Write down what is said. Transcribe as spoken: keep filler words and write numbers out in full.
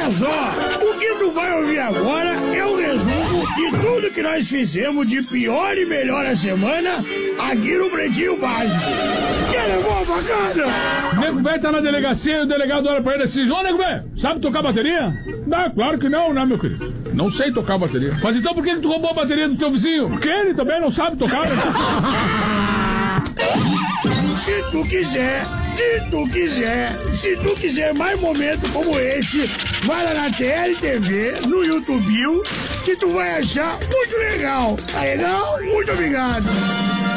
Olha só, o que tu vai ouvir agora é um resumo de tudo que nós fizemos de pior e melhor a semana aqui no Pretinho Básico. Que levou a facada? Nego velho tá na delegacia e o delegado olha pra ele assim: ô, nego velho, sabe tocar bateria? Não, claro que não, né, meu querido? Não sei tocar bateria. Mas então por que tu roubou a bateria do teu vizinho? Porque ele também não sabe tocar, né? Se tu quiser, se tu quiser, se tu quiser mais momentos como esse, vai lá na T L T V, no YouTube, que tu vai achar muito legal. Tá legal? Muito obrigado.